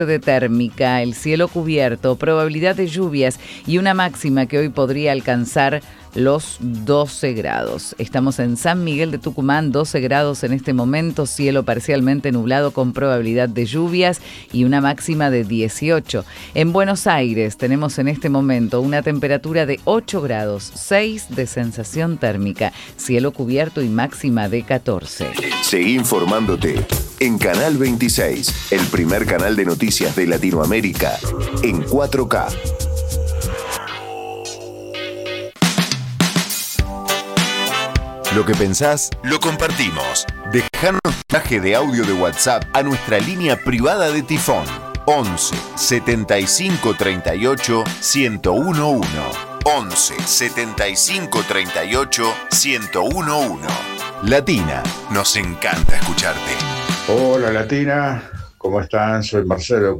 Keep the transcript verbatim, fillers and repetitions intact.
de térmica, el cielo cubierto, probabilidad de lluvias y una máxima que hoy podría alcanzar los doce grados. Estamos en San Miguel de Tucumán, doce grados en este momento, cielo parcialmente nublado con probabilidad de lluvias y una máxima de dieciocho. En Buenos Aires tenemos en este momento una temperatura de ocho grados, seis de sensación térmica, cielo cubierto y máxima de catorce. Seguí informándote en Canal veintiséis, el primer canal de noticias de Latinoamérica en cuatro K. Lo que pensás, lo compartimos. Dejanos mensaje de audio de WhatsApp a nuestra línea privada de Tifón. once setenta y cinco treinta y ocho ciento uno. once setenta y cinco treinta y ocho ciento uno. Latina, nos encanta escucharte. Hola Latina, ¿cómo están? Soy Marcelo.